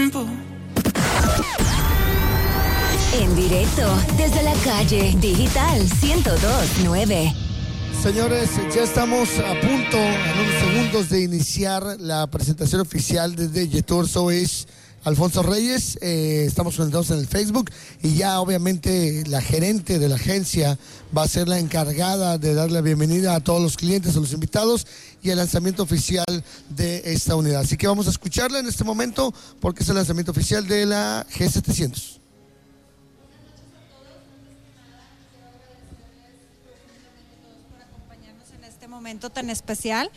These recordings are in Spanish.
tiempo. En directo desde la calle Digital 102.9. Señores, ya estamos a punto, en unos segundos, de iniciar la presentación oficial desde Yetur Sois Alfonso Reyes. Estamos conectados en el Facebook y ya obviamente la gerente de la agencia va a ser la encargada de dar la bienvenida a todos los clientes, a los invitados y el lanzamiento oficial de esta unidad. Así que vamos a escucharla en este momento porque es el lanzamiento oficial de la G700. Momento tan especial.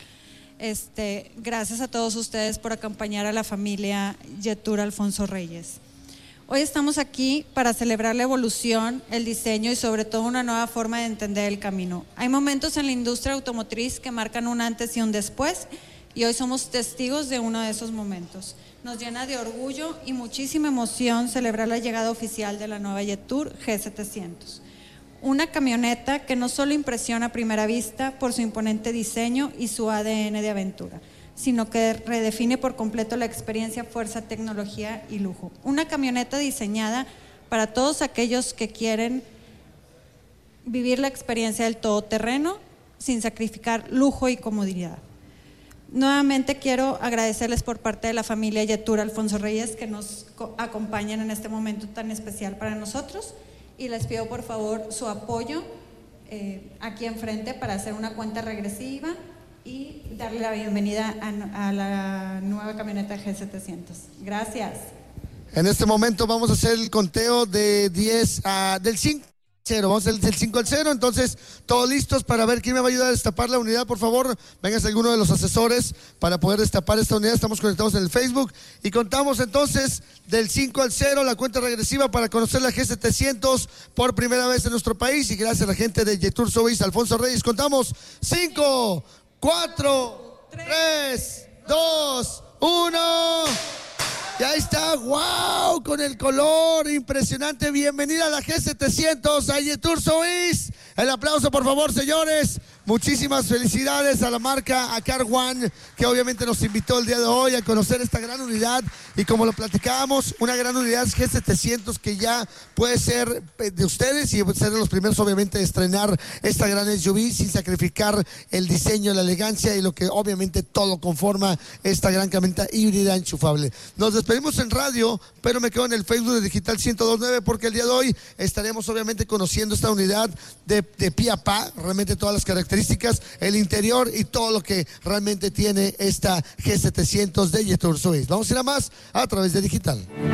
Gracias a todos ustedes por acompañar a la familia Yetur Alfonso Reyes. Hoy estamos aquí para celebrar la evolución, el diseño y sobre todo una nueva forma de entender el camino. Hay momentos en la industria automotriz que marcan un antes y un después y hoy somos testigos de uno de esos momentos. Nos llena de orgullo y muchísima emoción celebrar la llegada oficial de la nueva Yetur G700. Una camioneta que no solo impresiona a primera vista por su imponente diseño y su ADN de aventura, sino que redefine por completo la experiencia, fuerza, tecnología y lujo. Una camioneta diseñada para todos aquellos que quieren vivir la experiencia del todoterreno sin sacrificar lujo y comodidad. Nuevamente quiero agradecerles por parte de la familia Yetur Alfonso Reyes que nos acompañan en este momento tan especial para nosotros. Y les pido por favor su apoyo aquí enfrente para hacer una cuenta regresiva y darle la bienvenida a la nueva camioneta G700. Gracias. En este momento vamos a hacer el conteo de 10 del 5 al 0. Vamos a hacer del 5 al 0. Entonces, todos listos para ver quién me va a ayudar a destapar la unidad. Por favor, véngase alguno de los asesores para poder destapar esta unidad. Estamos conectados en el Facebook y contamos entonces del 5 al 0 la cuenta regresiva para conocer la G700 por primera vez en nuestro país. Y gracias a la gente de Yetur Sois Alfonso Reyes, contamos 5, 4, 3, 2, 1. Y ahí está, wow, con el color impresionante. Bienvenida a la G700, a Yetur Sois. El aplauso, por favor, señores. Muchísimas felicidades a la marca, a Car One, que obviamente nos invitó el día de hoy a conocer esta gran unidad. Y como lo platicábamos, una gran unidad G700 que ya puede ser de ustedes y ser de los primeros, obviamente, de estrenar esta gran SUV sin sacrificar el diseño, la elegancia y lo que obviamente todo conforma esta gran camioneta híbrida enchufable. Nos despedimos en radio, pero me quedo en el Facebook de Digital 102.9 porque el día de hoy estaremos obviamente conociendo esta unidad de pie a pa, realmente todas las características, el interior y todo lo que realmente tiene esta G700 de Yetur Sois. Vamos a ir a más a través de Digital.